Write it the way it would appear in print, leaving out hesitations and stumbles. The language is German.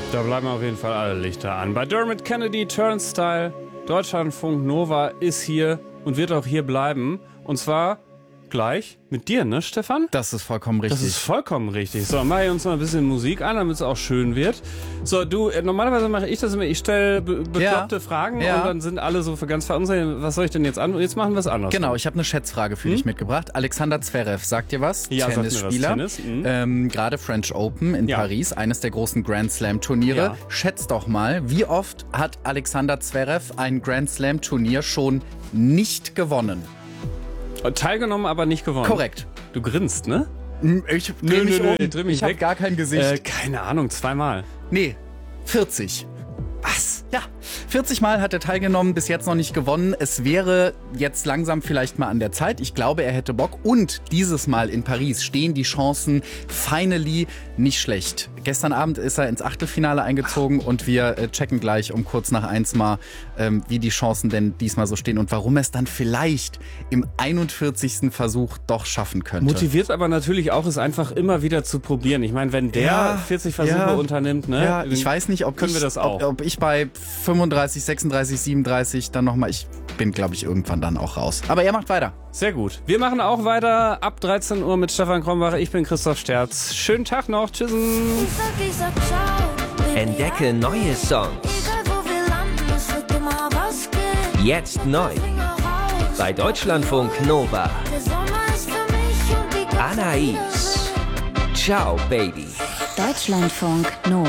Da bleiben auf jeden Fall alle Lichter an. Bei Dermot Kennedy Turnstile, Deutschlandfunk Nova ist hier und wird auch hier bleiben. Und zwar gleich mit dir, ne, Stefan? Das ist vollkommen richtig. Das ist vollkommen richtig. So, mache ich uns mal ein bisschen Musik an, damit es auch schön wird. So, du, normalerweise mache ich das immer, ich stelle bekloppte Fragen und dann sind alle so für ganz verunsichert. Was soll ich denn jetzt an? Jetzt machen wir es anders. Genau, ich habe eine Schätzfrage für dich mitgebracht. Alexander Zverev, sagt dir was? Ja, Tennisspieler. Gerade French Open in Paris, eines der großen Grand Slam Turniere. Ja. Schätz doch mal, wie oft hat Alexander Zverev ein Grand Slam Turnier schon nicht gewonnen? Teilgenommen, aber nicht gewonnen. Korrekt. Du grinst, ne? Ich dreh mich um. dreh mich Ich habe weg. gar kein Gesicht. Keine Ahnung, 2-mal. Nee, 40. Was? Ja, 40 Mal hat er teilgenommen, bis jetzt noch nicht gewonnen. Es wäre jetzt langsam vielleicht mal an der Zeit. Ich glaube, er hätte Bock. Und dieses Mal in Paris stehen die Chancen finally nicht schlecht. Gestern Abend ist er ins Achtelfinale eingezogen und wir checken gleich um kurz nach 1 mal, wie die Chancen denn diesmal so stehen und warum er es dann vielleicht im 41. Versuch doch schaffen könnte. Motiviert aber natürlich auch, es einfach immer wieder zu probieren. Ich meine, wenn der 40 Versuche unternimmt, ne? Ja, ich weiß nicht, ob ich bei 35, 36, 37 dann nochmal, ich bin, glaube ich, irgendwann dann auch raus. Aber er macht weiter. Sehr gut. Wir machen auch weiter ab 13 Uhr mit Stefan Krombacher. Ich bin Christoph Sterz. Schönen Tag noch. Tschüss. Entdecke neue Songs. Jetzt neu. Bei Deutschlandfunk Nova. Anais. Ciao, Baby. Deutschlandfunk Nova.